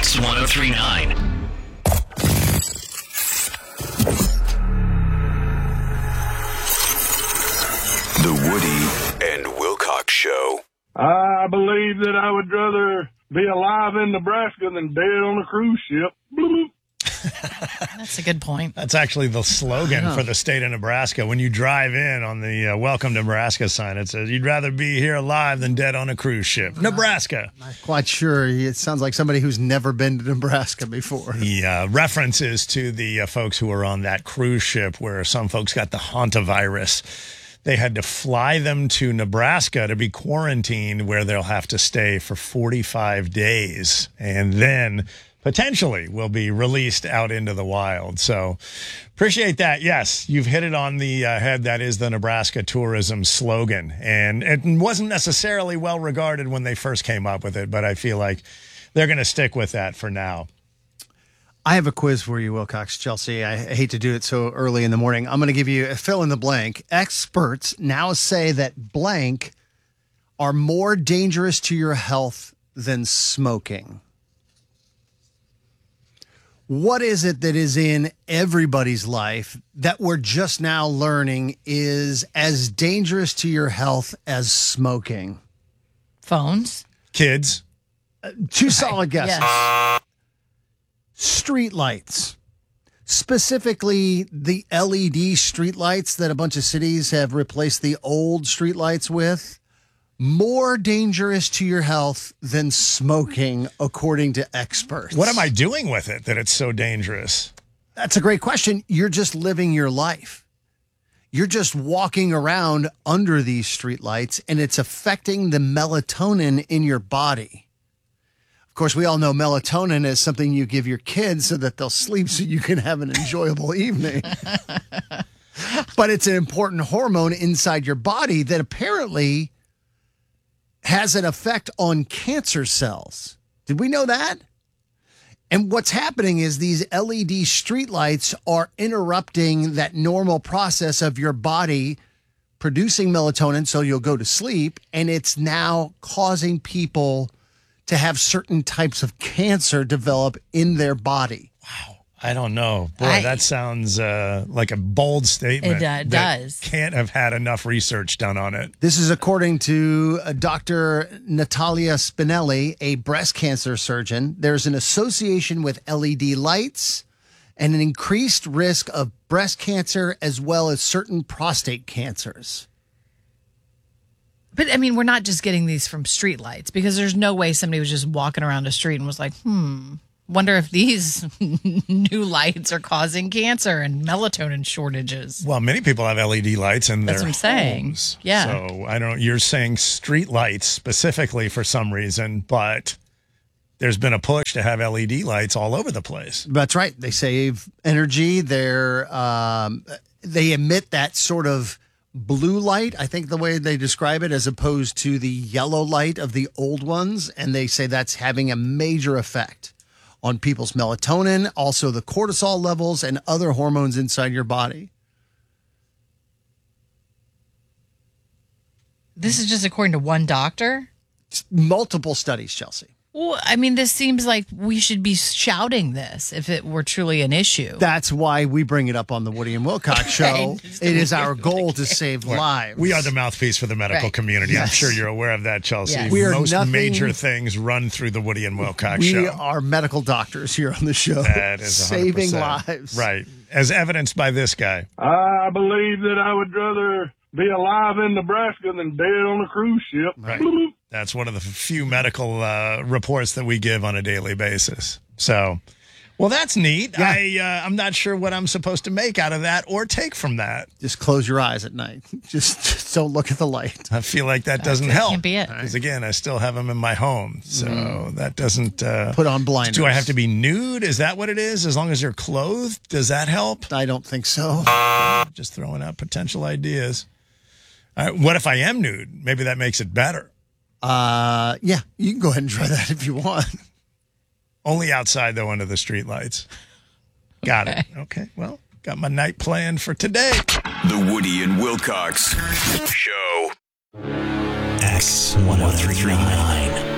X1039. The Woody and Wilcox Show. I believe that I would rather be alive in Nebraska than dead on a cruise ship. Bloop. That's a good point. That's actually the slogan for the state of Nebraska. When you drive in on the Welcome to Nebraska sign, it says, you'd rather be here alive than dead on a cruise ship. Nebraska. Not quite sure. It sounds like somebody who's never been to Nebraska before. The references to the folks who were on that cruise ship where some folks got the hantavirus. They had to fly them to Nebraska to be quarantined where they'll have to stay for 45 days. And then potentially will be released out into the wild. So appreciate that. Yes, you've hit it on the head. That is the Nebraska tourism slogan. And it wasn't necessarily well regarded when they first came up with it, but I feel like they're going to stick with that for now. I have a quiz for you, Wilcox, Chelsea. I hate to do it so early in the morning. I'm going to give you a fill in the blank. Experts now say that blank are more dangerous to your health than smoking. What is it that is in everybody's life that we're just now learning is as dangerous to your health as smoking? Phones. Kids. Two solid guesses. Yes. Street lights. Specifically, the LED street lights that a bunch of cities have replaced the old street lights with. More dangerous to your health than smoking, according to experts. What am I doing with it that it's so dangerous? That's a great question. You're just living your life. You're just walking around under these streetlights, and it's affecting the melatonin in your body. Of course, we all know melatonin is something you give your kids so that they'll sleep so you can have an enjoyable evening. But it's an important hormone inside your body that apparently has an effect on cancer cells. Did we know that? And what's happening is these LED streetlights are interrupting that normal process of your body producing melatonin so you'll go to sleep, and it's now causing people to have certain types of cancer develop in their body. Wow. I don't know. Boy, that sounds like a bold statement. It does. Can't have had enough research done on it. This is according to Dr. Natalia Spinelli, a breast cancer surgeon. There's an association with LED lights and an increased risk of breast cancer as well as certain prostate cancers. But, I mean, we're not just getting these from street lights because there's no way somebody was just walking around a street and was like, wonder if these new lights are causing cancer and melatonin shortages. Well, many people have LED lights in their That's what I'm saying. homes. Yeah. So I don't. You're saying street lights specifically for some reason, but there's been a push to have LED lights all over the place. That's right. They save energy. They emit that sort of blue light, I think the way they describe it, as opposed to the yellow light of the old ones. And they say that's having a major effect on people's melatonin, also the cortisol levels and other hormones inside your body. This is just according to one doctor? Multiple studies, Chelsea. Well, I mean, this seems like we should be shouting this if it were truly an issue. That's why we bring it up on the Woody and Wilcox Show. It is our goal to save lives. We are the mouthpiece for the medical community. Yes. I'm sure you're aware of that, Chelsea. Yes. We are Most nothing- major things run through the Woody and Wilcox Show. We are medical doctors here on the show. That is 100%. saving lives. Right. As evidenced by this guy. I believe that I would rather be alive in Nebraska than dead on a cruise ship. Right. That's one of the few medical reports that we give on a daily basis. So, well, that's neat. Yeah. I'm not sure what I'm supposed to make out of that or take from that. Just close your eyes at night. Just don't look at the light. I feel like that doesn't help. Can't be it. Because, again, I still have them in my home. So that doesn't... Put on blinders. Do I have to be nude? Is that what it is? As long as you're clothed? Does that help? I don't think so. Just throwing out potential ideas. What if I am nude? Maybe that makes it better. Yeah, you can go ahead and try that if you want. Only outside, though, under the streetlights. Got it. Okay, well, got my night planned for today. The Woody and Wilcox Show. X1039.